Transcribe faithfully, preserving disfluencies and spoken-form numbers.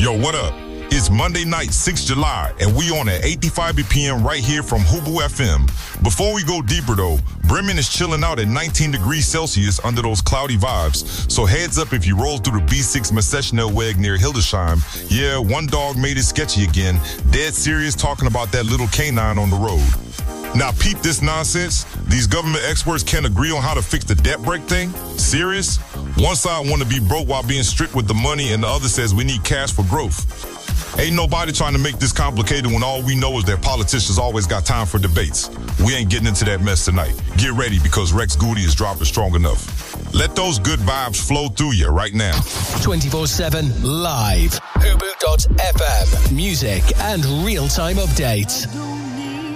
Yo, what up? It's Monday night, sixth of July, and we on at eighty-five B P M right here from Hubu F M. Before we go deeper, though, Bremen is chilling out at nineteen degrees Celsius under those cloudy vibes, so heads up if you roll through the B six Messeschnellweg near Hildesheim. Yeah, one dog made it sketchy again, dead serious talking about that little canine on the road. Now, peep this nonsense. These government experts can't agree on how to fix the debt break thing? Serious? One side want to be broke while being strict with the money, and the other says we need cash for growth. Ain't nobody trying to make this complicated when all we know is that politicians always got time for debates. We ain't getting into that mess tonight. Get ready because Rex Goody is dropping strong enough. Let those good vibes flow through you right now. twenty-four seven live. Hubu dot F M. Music and real-time updates.